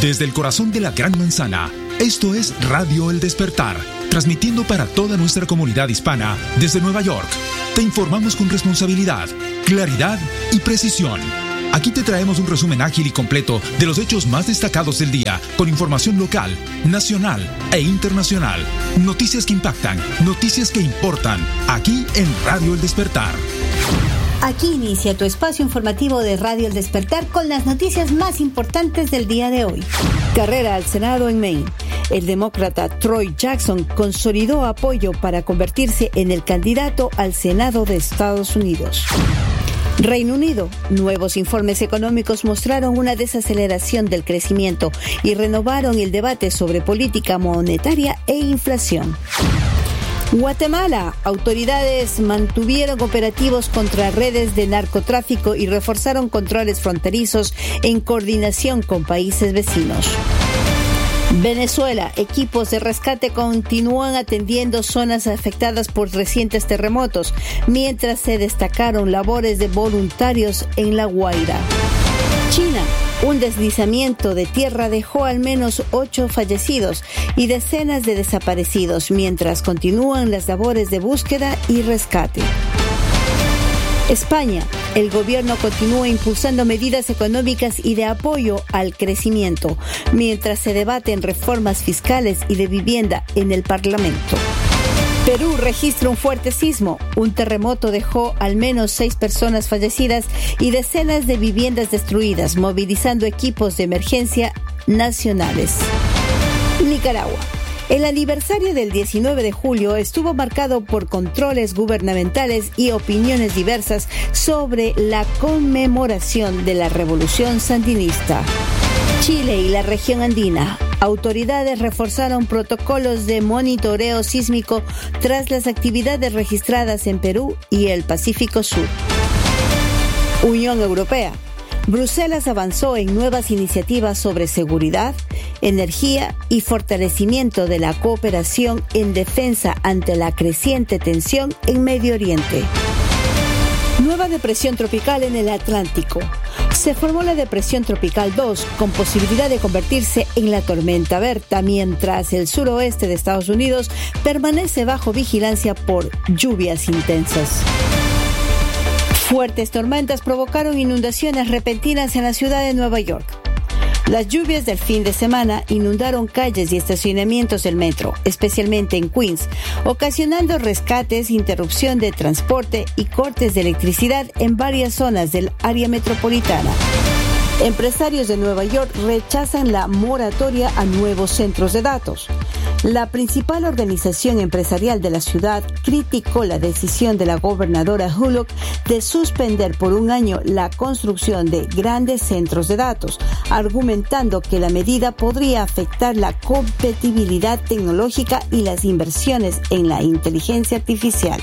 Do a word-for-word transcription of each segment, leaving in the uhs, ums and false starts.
Desde el corazón de la Gran Manzana, esto es Radio El Despertar, transmitiendo para toda nuestra comunidad hispana desde Nueva York. Te informamos con responsabilidad, claridad y precisión. Aquí te traemos un resumen ágil y completo de los hechos más destacados del día, con información local, nacional e internacional. Noticias que impactan, noticias que importan, aquí en Radio El Despertar. Aquí inicia tu espacio informativo de Radio El Despertar con las noticias más importantes del día de hoy. Carrera al Senado en Maine. El demócrata Troy Jackson consolidó apoyo para convertirse en el candidato al Senado de Estados Unidos. Reino Unido. Nuevos informes económicos mostraron una desaceleración del crecimiento y renovaron el debate sobre política monetaria e inflación. Guatemala. Autoridades mantuvieron operativos contra redes de narcotráfico y reforzaron controles fronterizos en coordinación con países vecinos. Venezuela. Equipos de rescate continúan atendiendo zonas afectadas por recientes terremotos, mientras se destacaron labores de voluntarios en La Guaira. China. Un deslizamiento de tierra dejó al menos ocho fallecidos y decenas de desaparecidos, mientras continúan las labores de búsqueda y rescate. España. El gobierno continúa impulsando medidas económicas y de apoyo al crecimiento, mientras se debaten reformas fiscales y de vivienda en el Parlamento. Perú registra un fuerte sismo. Un terremoto dejó al menos seis personas fallecidas y decenas de viviendas destruidas, movilizando equipos de emergencia nacionales. Nicaragua. El aniversario del diecinueve de julio estuvo marcado por controles gubernamentales y opiniones diversas sobre la conmemoración de la revolución sandinista. Chile y la región andina. Autoridades reforzaron protocolos de monitoreo sísmico tras las actividades registradas en Perú y el Pacífico Sur. Unión Europea. Bruselas avanzó en nuevas iniciativas sobre seguridad, energía y fortalecimiento de la cooperación en defensa ante la creciente tensión en Medio Oriente. Nueva depresión tropical en el Atlántico. Se formó la depresión tropical dos con posibilidad de convertirse en la tormenta Berta, mientras el suroeste de Estados Unidos permanece bajo vigilancia por lluvias intensas. Fuertes tormentas provocaron inundaciones repentinas en la ciudad de Nueva York. Las lluvias del fin de semana inundaron calles y estacionamientos del metro, especialmente en Queens, ocasionando rescates, interrupción de transporte y cortes de electricidad en varias zonas del área metropolitana. Empresarios de Nueva York rechazan la moratoria a nuevos centros de datos. La principal organización empresarial de la ciudad criticó la decisión de la gobernadora Hullock de suspender por un año la construcción de grandes centros de datos, argumentando que la medida podría afectar la compatibilidad tecnológica y las inversiones en la inteligencia artificial.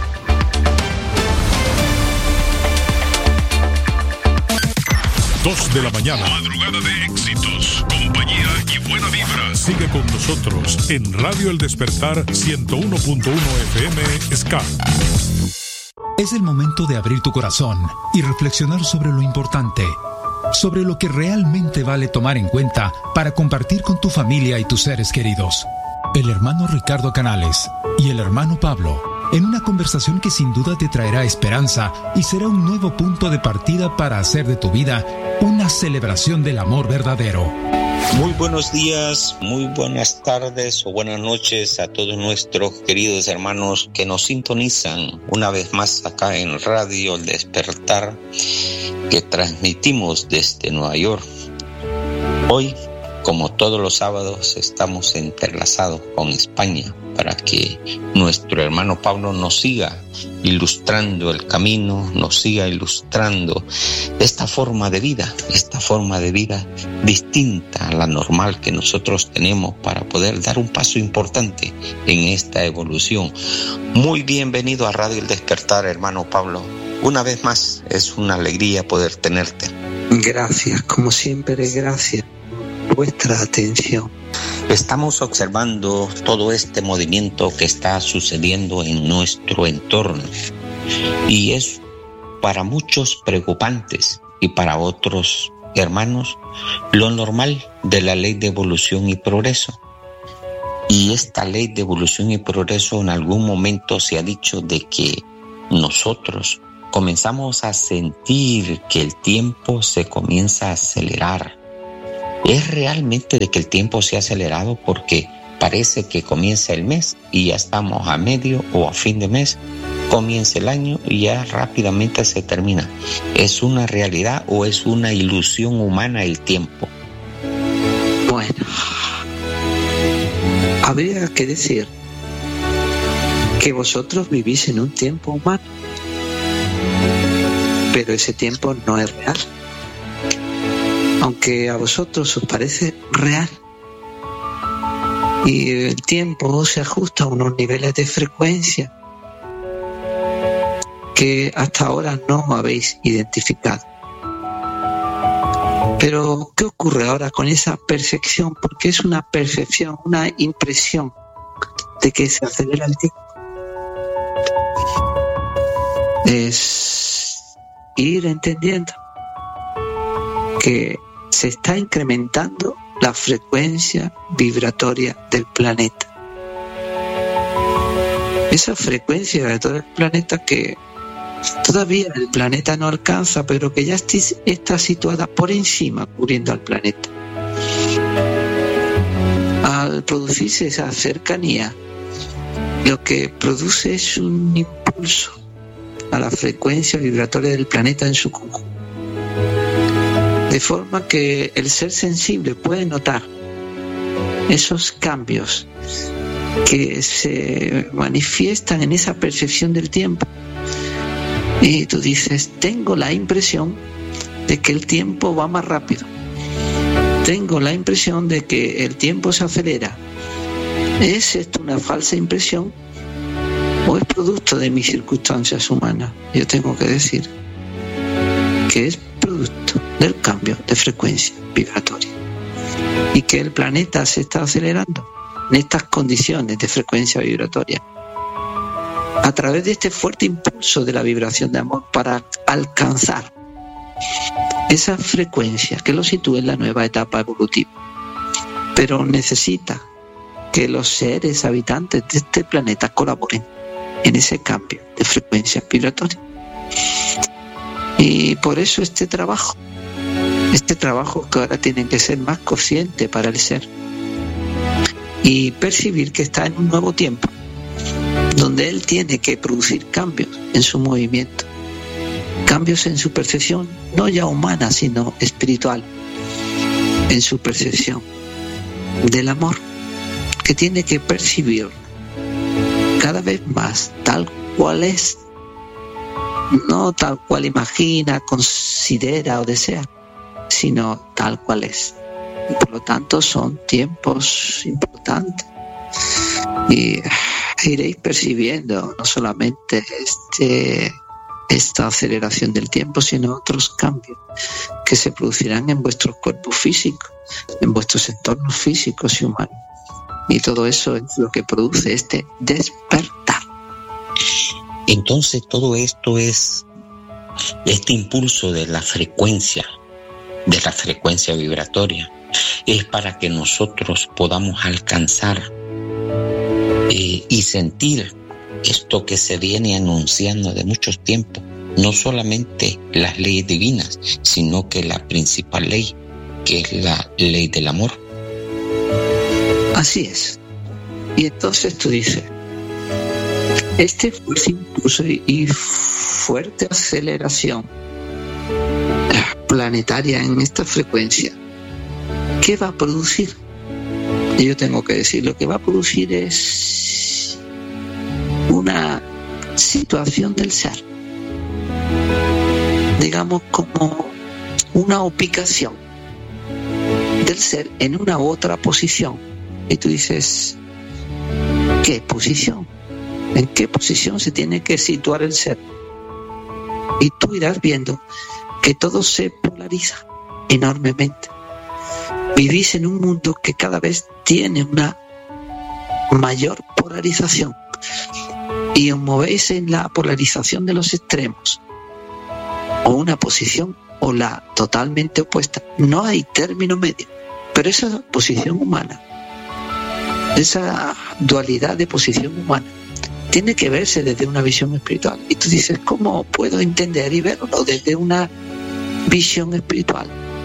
Dos de la mañana. Madrugada de éxitos, compañía y buena vibra. Sigue con nosotros en Radio El Despertar ciento uno punto uno F M Ska. Es el momento de abrir tu corazón y reflexionar sobre lo importante, sobre lo que realmente vale tomar en cuenta para compartir con tu familia y tus seres queridos. El hermano Ricardo Canales y el hermano Pablo, en una conversación que sin duda te traerá esperanza y será un nuevo punto de partida para hacer de tu vida una celebración del amor verdadero. Muy buenos días, muy buenas tardes o buenas noches a todos nuestros queridos hermanos que nos sintonizan una vez más acá en Radio El Despertar, que transmitimos desde Nueva York. Hoy, como todos los sábados, estamos entrelazados con España para que nuestro hermano Pablo nos siga ilustrando el camino, nos siga ilustrando esta forma de vida, esta forma de vida distinta a la normal que nosotros tenemos para poder dar un paso importante en esta evolución. Muy bienvenido a Radio El Despertar, hermano Pablo. Una vez más, es una alegría poder tenerte. Gracias, como siempre, gracias por vuestra atención. Estamos observando todo este movimiento que está sucediendo en nuestro entorno y es para muchos preocupantes y para otros hermanos, lo normal de la ley de evolución y progreso. Y esta ley de evolución y progreso en algún momento se ha dicho de que nosotros comenzamos a sentir que el tiempo se comienza a acelerar. Es realmente de que el tiempo se ha acelerado porque parece que comienza el mes y ya estamos a medio o a fin de mes, comienza el año y ya rápidamente se termina. ¿Es una realidad o es una ilusión humana el tiempo? Bueno, habría que decir que vosotros vivís en un tiempo humano, pero ese tiempo no es real. Aunque a vosotros os parece real. Y el tiempo se ajusta a unos niveles de frecuencia que hasta ahora no habéis identificado. Pero, ¿qué ocurre ahora con esa percepción? Porque es una percepción, una impresión de que se acelera el tiempo. Es ir entendiendo que se está incrementando la frecuencia vibratoria del planeta. Esa frecuencia vibratoria del planeta que todavía el planeta no alcanza, pero que ya está situada por encima, cubriendo al planeta. Al producirse esa cercanía, lo que produce es un impulso a la frecuencia vibratoria del planeta en su conjunto. De forma que el ser sensible puede notar esos cambios que se manifiestan en esa percepción del tiempo. Y tú dices, tengo la impresión de que el tiempo va más rápido. Tengo la impresión de que el tiempo se acelera. ¿Es esto una falsa impresión o es producto de mis circunstancias humanas? Yo tengo que decir que es producto del cambio de frecuencia vibratoria y que el planeta se está acelerando en estas condiciones de frecuencia vibratoria a través de este fuerte impulso de la vibración de amor para alcanzar esa frecuencia que lo sitúa en la nueva etapa evolutiva. Pero necesita que los seres habitantes de este planeta colaboren en ese cambio de frecuencia vibratoria. Y por eso este trabajo, este trabajo que ahora tiene que ser más consciente para el ser y percibir que está en un nuevo tiempo, donde él tiene que producir cambios en su movimiento, cambios en su percepción, no ya humana, sino espiritual, en su percepción del amor, que tiene que percibir cada vez más tal cual es, no tal cual imagina, considera o desea, sino tal cual es. Y por lo tanto son tiempos importantes y iréis percibiendo no solamente este, esta aceleración del tiempo, sino otros cambios que se producirán en vuestros cuerpos físicos, en vuestros entornos físicos y humanos. Y todo eso es lo que produce este despertar. Entonces todo esto es este impulso de la frecuencia, de la frecuencia vibratoria, es para que nosotros podamos alcanzar eh, y sentir esto que se viene anunciando de muchos tiempos, no solamente las leyes divinas, sino que la principal ley, que es la ley del amor. Así es. Y entonces tú dices, este fuerte impulso y fuerte aceleración planetaria en esta frecuencia, ¿qué va a producir? Y yo tengo que decir, lo que va a producir es una situación del ser, digamos como una ubicación del ser en una u otra posición. Y tú dices, ¿qué posición? ¿En qué posición se tiene que situar el ser? Y tú irás viendo que todo se polariza enormemente. Vivís en un mundo que cada vez tiene una mayor polarización y os movéis en la polarización de los extremos. o una posición o la totalmente opuesta. No hay término medio. Pero esa posición humana, esa dualidad de posición humana, tiene que verse desde una visión espiritual. Y tú dices, ¿cómo puedo entender y verlo desde una visión espiritual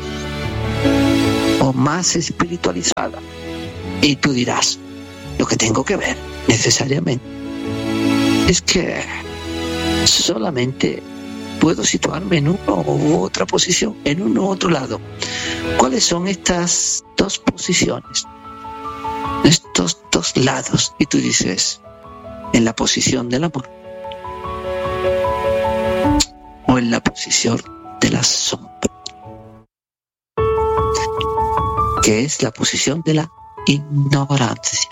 o más espiritualizada? Y tú dirás, lo que tengo que ver necesariamente es que solamente puedo situarme en una u otra posición, en uno u otro lado. ¿Cuáles son estas dos posiciones? Estos dos lados. Y tú dices, en la posición del amor o en la posición de la sombra, que es la posición de la ignorancia.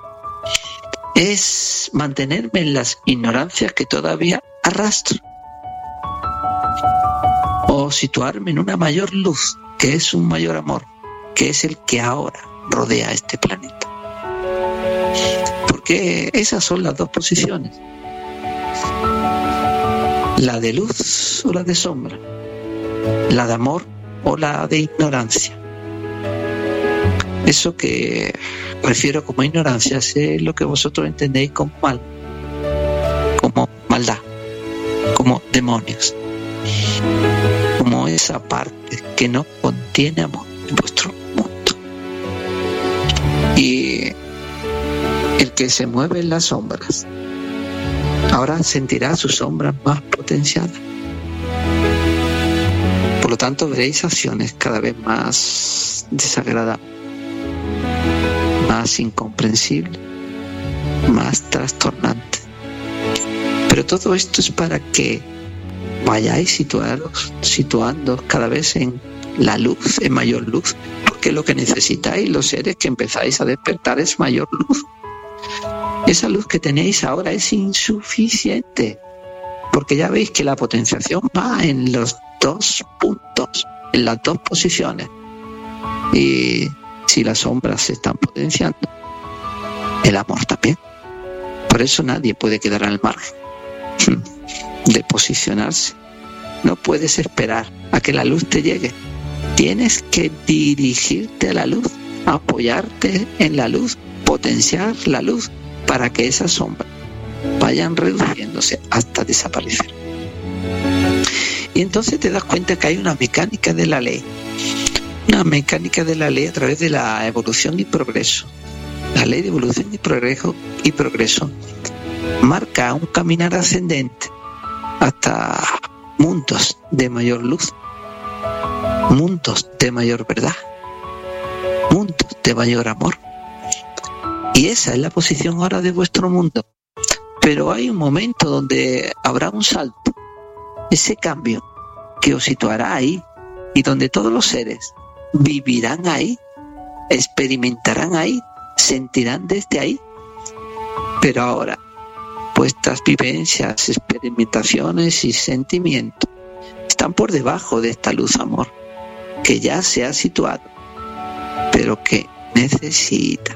Es mantenerme en las ignorancias que todavía arrastro, o situarme en una mayor luz, que es un mayor amor, que es el que ahora rodea este planeta. Porque esas son las dos posiciones, la de luz o la de sombra, la de amor o la de ignorancia. Eso que refiero como ignorancia es lo que vosotros entendéis como mal, como maldad, como demonios, como esa parte que no contiene amor en vuestro mundo. Y el que se mueve en las sombras ahora sentirá sus sombras más potenciadas. Por lo tanto, veréis acciones cada vez más desagradables, más incomprensibles, más trastornantes. Pero todo esto es para que vayáis situados, situando cada vez en la luz, en mayor luz, porque lo que necesitáis los seres que empezáis a despertar es mayor luz. Esa luz que tenéis ahora es insuficiente, porque ya veis que la potenciación va en los dos puntos, en las dos posiciones. Y si las sombras se están potenciando, el amor también. Por eso nadie puede quedar al margen de posicionarse. No puedes esperar a que la luz te llegue. Tienes que dirigirte a la luz, apoyarte en la luz, potenciar la luz para que esas sombras vayan reduciéndose hasta desaparecer. Y entonces te das cuenta que hay una mecánica de la ley, una mecánica de la ley a través de la evolución y progreso. La ley de evolución y progreso, y progreso marca un caminar ascendente hasta mundos de mayor luz, mundos de mayor verdad, mundos de mayor amor. Y esa es la posición ahora de vuestro mundo. Pero hay un momento donde habrá un salto, ese cambio que os situará ahí, y donde todos los seres vivirán ahí, experimentarán ahí, sentirán desde ahí. Pero ahora vuestras vivencias, experimentaciones y sentimientos están por debajo de esta luz amor que ya se ha situado, pero que necesita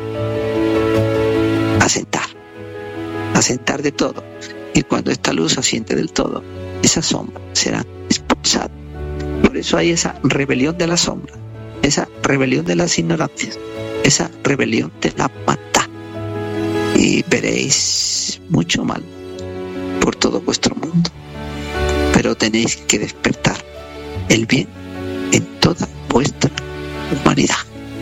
asentar, asentar de todo. Y cuando esta luz asiente del todo, esas sombras serán expulsadas. Por eso hay esa rebelión de la sombra, esa rebelión de las ignorancias, esa rebelión de la maldad. Y veréis mucho mal por todo vuestro mundo, pero tenéis que despertar el bien en toda vuestra humanidad.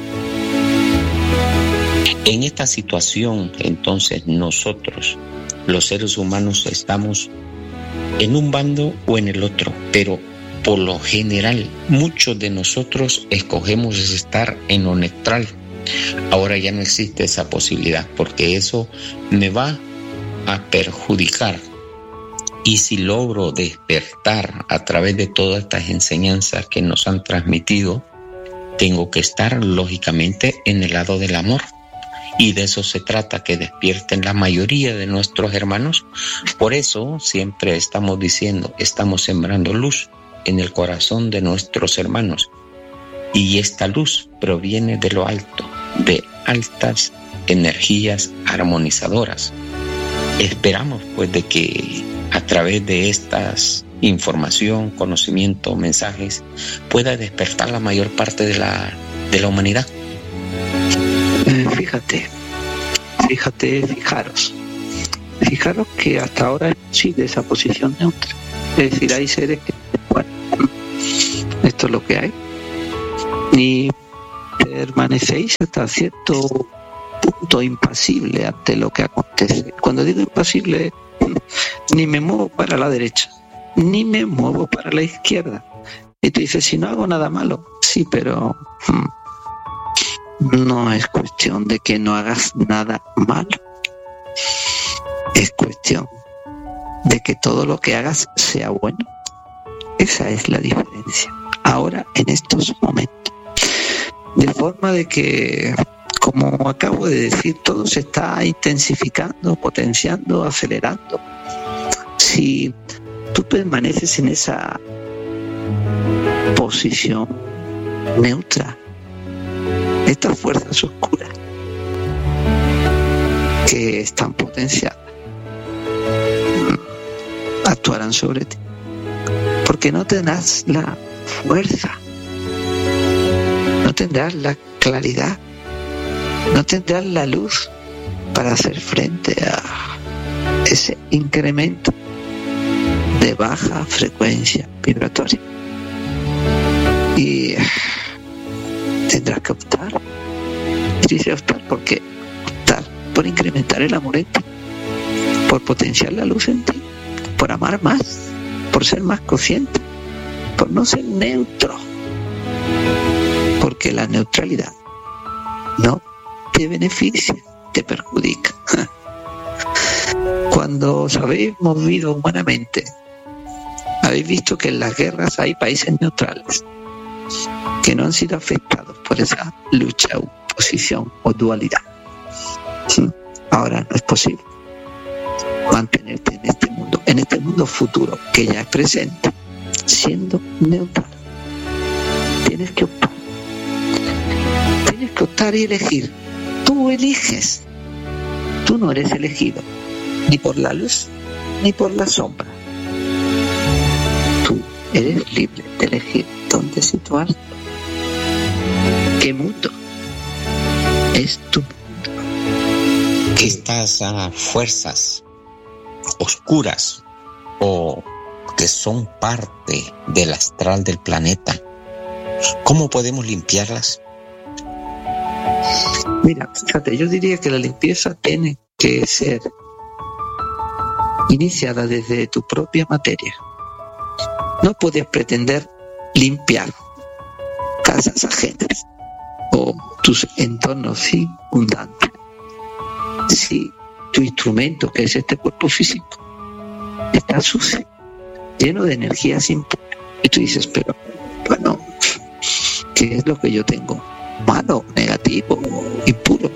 En esta situación, entonces, nosotros, los seres humanos, estamos en un bando o en el otro, pero por lo general, muchos de nosotros escogemos estar en lo neutral. Ahora ya no existe esa posibilidad, porque eso me va a perjudicar. Y si logro despertar a través de todas estas enseñanzas que nos han transmitido, tengo que estar lógicamente en el lado del amor. Y de eso se trata, que despierten la mayoría de nuestros hermanos. Por eso siempre estamos diciendo, estamos sembrando luz en el corazón de nuestros hermanos. Y esta luz proviene de lo alto, de altas energías armonizadoras. Esperamos pues de que a través de estas información, conocimiento, mensajes, pueda despertar la mayor parte de la, de la humanidad? Eh, fíjate, fíjate, fijaros, fijaros que hasta ahora sí de esa posición neutra. Es decir, hay seres que, bueno, esto es lo que hay, y permanecéis hasta cierto punto impasible ante lo que acontece. Cuando digo impasible, ni me muevo para la derecha, ni me muevo para la izquierda. Y tú dices, si no hago nada malo, sí, pero hmm, no es cuestión de que no hagas nada malo. Es cuestión de que todo lo que hagas sea bueno. Esa es la diferencia. Ahora, en estos momentos. De forma de que, como acabo de decir, todo se está intensificando, potenciando, acelerando. Si tú permaneces en esa posición neutra, estas fuerzas oscuras que están potenciadas actuarán sobre ti, porque no tendrás la fuerza, no tendrás la claridad, no tendrás la luz para hacer frente a ese incremento de baja frecuencia vibratoria. Y tendrás que optar. Y dice optar, ¿por qué? Optar por incrementar el amor en ti, por potenciar la luz en ti, por amar más, por ser más consciente, por no ser neutro. Porque la neutralidad no te beneficia, te perjudica. Cuando os habéis movido humanamente, habéis visto que en las guerras hay países neutrales que no han sido afectados por esa lucha, oposición o dualidad. ¿Sí? Ahora no es posible mantenerte en este mundo, en este mundo futuro que ya es presente, siendo neutral. Tienes que optar. Tienes que optar y elegir. Tú eliges. Tú no eres elegido, ni por la luz, ni por la sombra. Tú eres libre de elegir dónde situarte. ¿Qué mundo es tu mundo? Que estas uh, fuerzas oscuras o que son parte del astral del planeta, ¿cómo podemos limpiarlas? Mira, fíjate, yo diría que la limpieza tiene que ser iniciada desde tu propia materia. No puedes pretender limpiar casas ajenas o tus entornos circundantes si tu instrumento, que es este cuerpo físico, está sucio, lleno de energías impuras. Y tú dices, pero bueno, ¿qué es lo que yo tengo? Malo, negativo, impuro.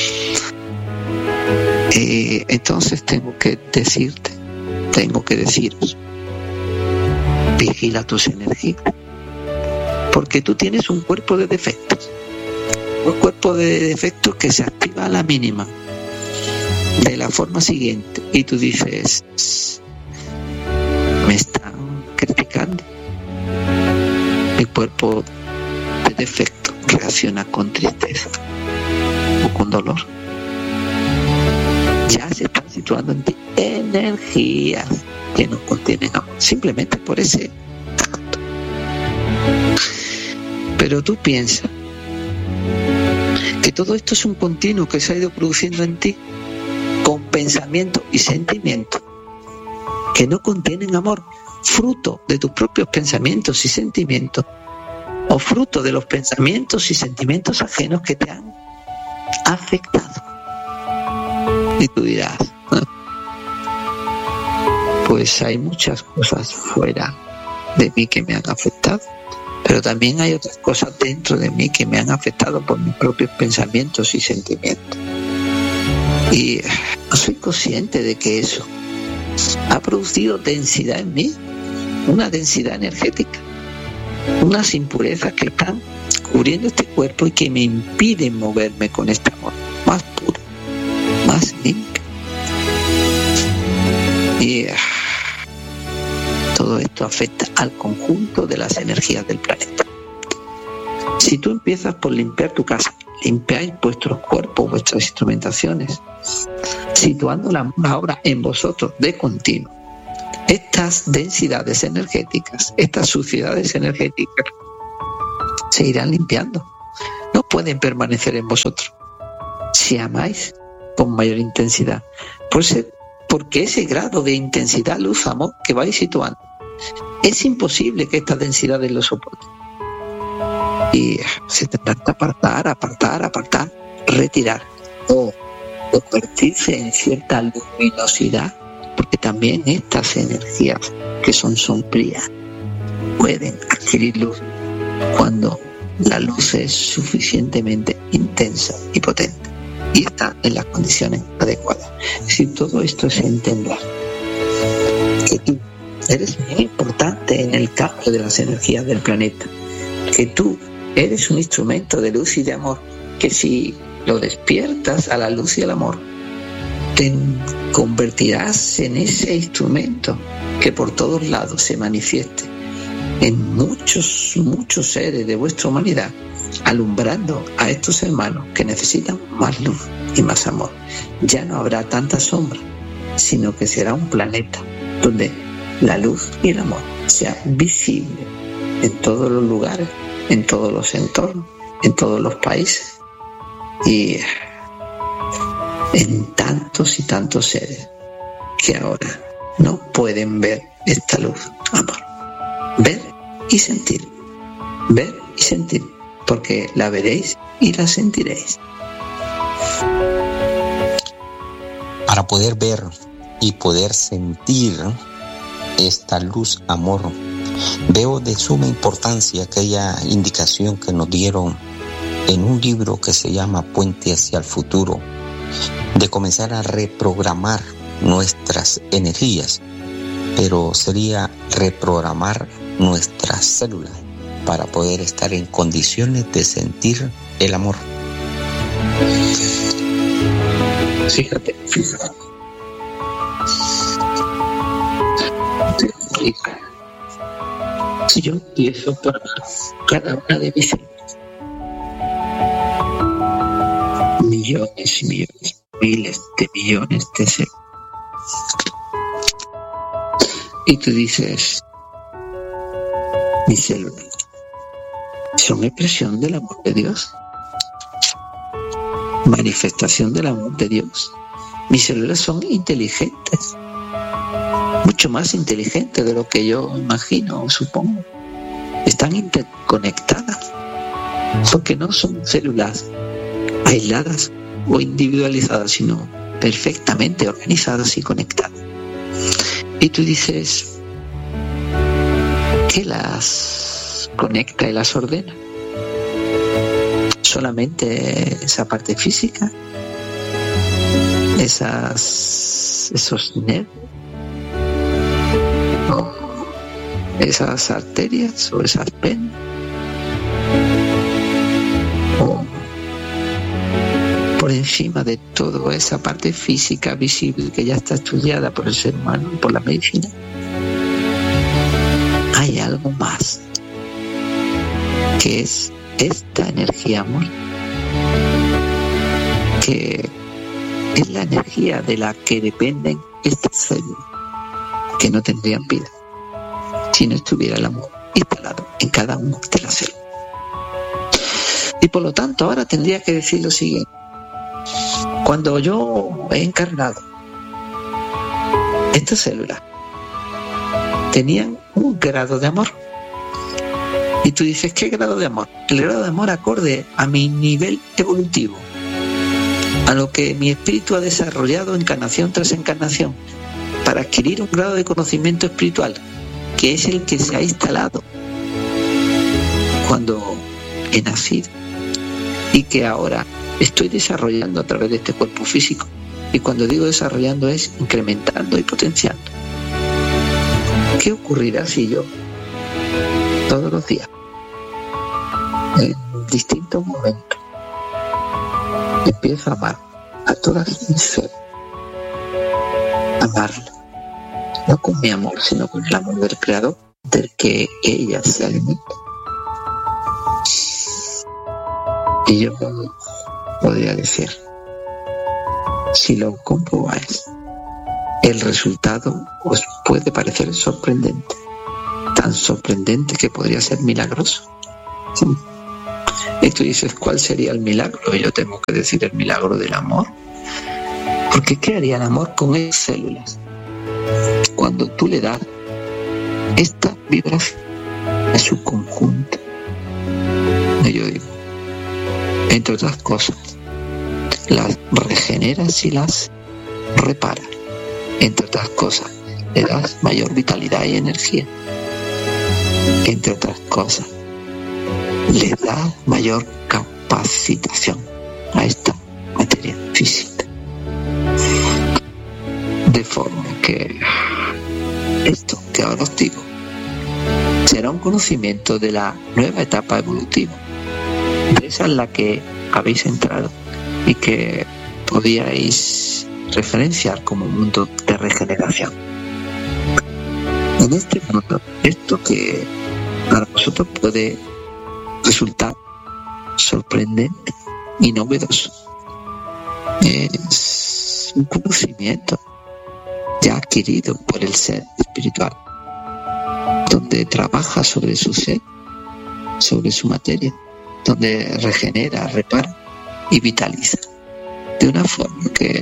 Eh, entonces tengo que decirte, tengo que deciros, vigila tus energías, porque tú tienes un cuerpo de defectos, un cuerpo de defectos que se activa a la mínima, de la forma siguiente, y tú dices, me están criticando. Mi cuerpo de defecto reacciona con tristeza o con dolor. Ya se están situando en ti energías que no contienen amor, simplemente por ese acto. Pero tú piensas que todo esto es un continuo que se ha ido produciendo en ti con pensamiento y sentimiento que no contienen amor, fruto de tus propios pensamientos y sentimientos, o fruto de los pensamientos y sentimientos ajenos que te han afectado. Y tú dirás, pues hay muchas cosas fuera de mí que me han afectado, pero también hay otras cosas dentro de mí que me han afectado por mis propios pensamientos y sentimientos. Y no soy consciente de que eso ha producido densidad en mí, una densidad energética, unas impurezas que están cubriendo este cuerpo y que me impiden moverme con este amor más puro, más limpio. Y todo esto esto afecta al conjunto de las energías del planeta. Si tú empiezas por limpiar tu casa, limpiáis vuestros cuerpos, vuestras instrumentaciones, situando la amor ahora en vosotros de continuo, estas densidades energéticas, estas suciedades energéticas se irán limpiando. No pueden permanecer en vosotros. Si amáis con mayor intensidad, pues porque ese grado de intensidad, luz, amor que vais situando, es imposible que estas densidades lo soporten. Y se tendrán que apartar, apartar, apartar, retirar o convertirse en cierta luminosidad, porque también estas energías que son sombrías pueden adquirir luz cuando la luz es suficientemente intensa y potente y está en las condiciones adecuadas. Si todo esto es entender que tú eres muy importante en el cambio de las energías del planeta, que tú eres un instrumento de luz y de amor, que si lo despiertas a la luz y al amor, te convertirás en ese instrumento que por todos lados se manifieste en muchos, muchos seres de vuestra humanidad, alumbrando a estos hermanos que necesitan más luz y más amor. Ya no habrá tanta sombra, sino que será un planeta donde la luz y el amor sea visible en todos los lugares, en todos los entornos, en todos los países y en tantos y tantos seres que ahora no pueden ver esta luz, amor. Ver y sentir, ver y sentir, porque la veréis y la sentiréis. Para poder ver y poder sentir esta luz, amor, veo de suma importancia aquella indicación que nos dieron en un libro que se llama Puente hacia el Futuro, de comenzar a reprogramar nuestras energías, pero sería reprogramar nuestras células para poder estar en condiciones de sentir el amor. Fíjate, fíjate. Si yo empiezo por cada una de mis células, millones y millones, miles de millones de células, y tú dices, mis células son expresión del amor de Dios, manifestación del amor de Dios. Mis células son inteligentes, mucho más inteligentes de lo que yo imagino o supongo. Están interconectadas, porque no son células aisladas o individualizadas, sino perfectamente organizadas y conectadas. Y tú dices, ¿qué las conecta y las ordena? ¿Solamente esa parte física? Esas, esos nervios, ¿o esas arterias o esas venas? ¿O por encima de todo esa parte física visible que ya está estudiada por el ser humano y por la medicina, hay algo más, que es esta energía amor, que es la energía de la que dependen estas células, que no tendrían vida si no estuviera el amor instalado en cada una de las células. Y por lo tanto ahora tendría que decir lo siguiente: cuando yo he encarnado, estas células tenían un grado de amor. Y tú dices, ¿qué grado de amor? El grado de amor acorde a mi nivel evolutivo, a lo que mi espíritu ha desarrollado encarnación tras encarnación, para adquirir un grado de conocimiento espiritual, que es el que se ha instalado cuando he nacido y que ahora estoy desarrollando a través de este cuerpo físico. Y cuando digo desarrollando es incrementando y potenciando. ¿Qué ocurrirá si yo todos los días, en distintos momentos, empiezo a amar a todas mis células? Amarla, no con mi amor, sino con el amor del Creador, del que ella se alimenta. Y yo podría decir, si lo comprobáis, el resultado os puede parecer sorprendente, tan sorprendente que podría ser milagroso. Sí. Y tú dices, ¿cuál sería el milagro? Y yo tengo que decir el milagro del amor. Porque ¿qué haría el amor con esas células? Cuando tú le das esta vibración a su conjunto. Y yo digo, entre otras cosas, las regeneras y las reparas. Entre otras cosas, le das mayor vitalidad y energía. Entre otras cosas, le das mayor capacitación a esta materia física. De forma que esto que ahora os digo será un conocimiento de la nueva etapa evolutiva, de esa en la que habéis entrado y que podíais referenciar como mundo de regeneración. En este mundo, esto que para vosotros puede resultar sorprendente y novedoso es un conocimiento ya adquirido por el ser espiritual, donde trabaja sobre su ser, sobre su materia, donde regenera, repara y vitaliza de una forma que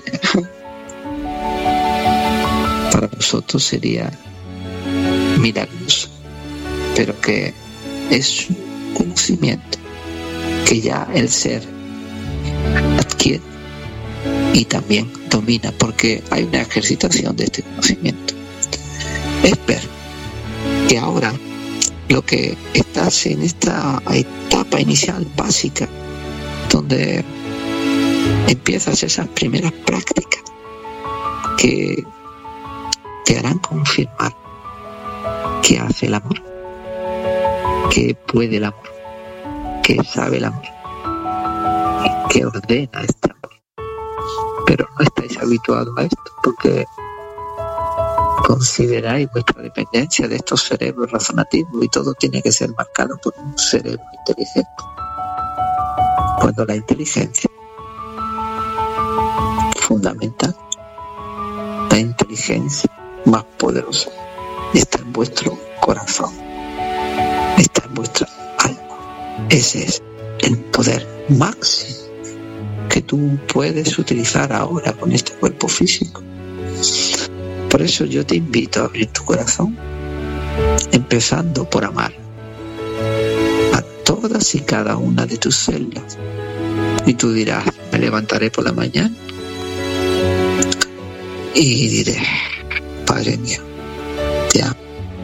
para vosotros sería milagroso, pero que es un conocimiento que ya el ser adquiere y también domina, porque hay una ejercitación de este conocimiento. Es ver que ahora lo que estás en esta etapa inicial básica, donde empiezas esas primeras prácticas que te harán confirmar que hace el amor, que puede el amor, que sabe el amor, que ordena este amor. Pero no estáis habituados a esto porque consideráis vuestra dependencia de estos cerebros razonativos y todo tiene que ser marcado por un cerebro inteligente. Cuando la inteligencia fundamental, la inteligencia más poderosa, está en vuestro corazón, está en vuestra alma. Ese es el poder máximo que tú puedes utilizar ahora con este cuerpo físico. Por eso yo te invito a abrir tu corazón, empezando por amar a todas y cada una de tus células. Y tú dirás, me levantaré por la mañana y diré, Padre mío, te amo.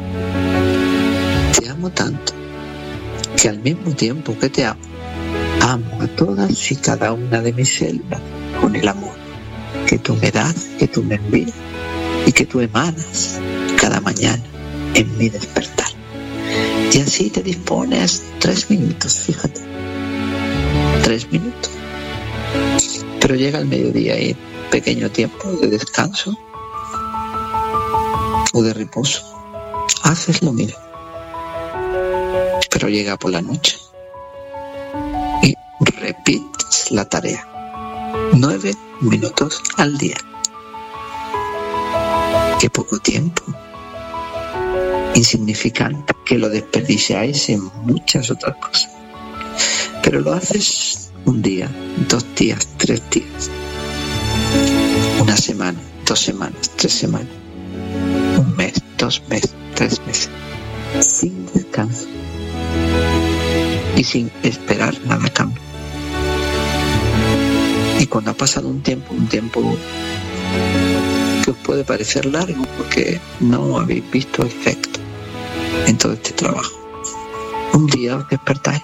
Te amo tanto que al mismo tiempo que te amo, amo a todas y cada una de mis células con el amor que tú me das, que tú me envías y que tú emanas cada mañana en mi despertar. Y así te dispones tres minutos, fíjate, tres minutos. Pero llega el mediodía y pequeño tiempo de descanso o de reposo. Haces lo mismo. Pero llega por la noche y repites la tarea. Nueve minutos al día. Qué poco tiempo. Insignificante, que lo desperdiciáis en muchas otras cosas. Pero lo haces un día, dos días, tres días. Una semana, dos semanas, tres semanas. Un mes, dos meses, tres meses. Sin descanso. Y sin esperar nada a cambio. Y cuando ha pasado un tiempo, un tiempo que os puede parecer largo porque no habéis visto efecto en todo este trabajo, un día os despertáis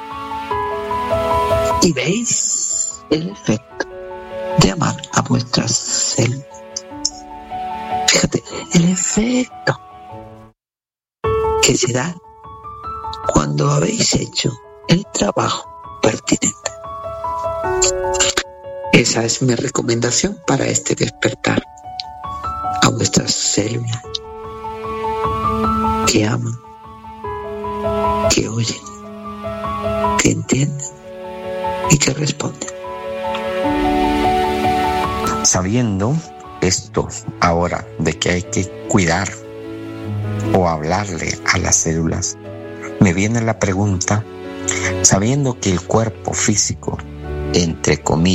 y veis el efecto de amar a vuestras células. Fíjate, el efecto que se da cuando habéis hecho el trabajo pertinente. Esa es mi recomendación para este despertar a vuestras células que aman que oyen, que entienden y que responden. Sabiendo esto ahora de que hay que cuidar o hablarle a las células, me viene la pregunta, sabiendo que el cuerpo físico, entre comillas,